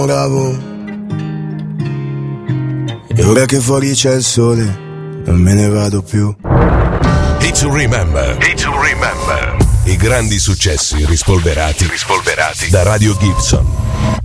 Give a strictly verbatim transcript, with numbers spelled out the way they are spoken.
Bravo. E ora che fuori c'è il sole, non me ne vado più. Hit to remember. Hit to remember. I grandi successi rispolverati, rispolverati da Radio Gibson.